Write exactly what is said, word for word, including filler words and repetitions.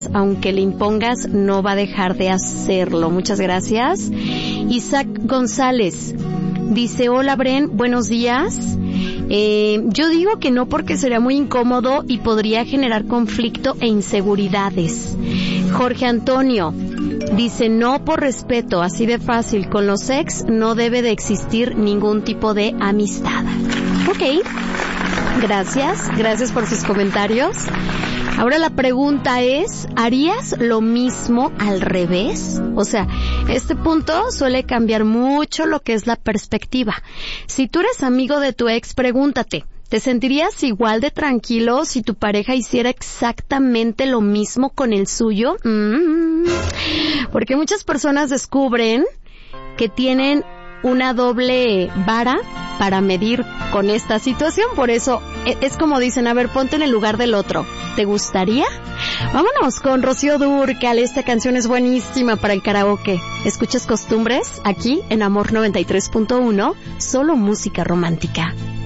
aunque le impongas, no va a dejar de hacerlo. Muchas gracias. Isaac González dice, hola Bren, buenos días. Eh, yo digo que no porque sería muy incómodo y podría generar conflicto e inseguridades. Jorge Antonio dice, no por respeto, así de fácil, con los ex no debe de existir ningún tipo de amistad. Ok, gracias, gracias por sus comentarios. Ahora la pregunta es, ¿harías lo mismo al revés? O sea, este punto suele cambiar mucho lo que es la perspectiva. Si tú eres amigo de tu ex, pregúntate, ¿te sentirías igual de tranquilo si tu pareja hiciera exactamente lo mismo con el suyo? Mm, porque muchas personas descubren que tienen una doble vara para medir con esta situación. Por eso es como dicen, a ver, ponte en el lugar del otro. ¿Te gustaría? Vámonos con Rocío Dúrcal. Esta canción es buenísima para el karaoke. ¿Escuchas Costumbres? Aquí en Amor noventa y tres punto uno, solo música romántica.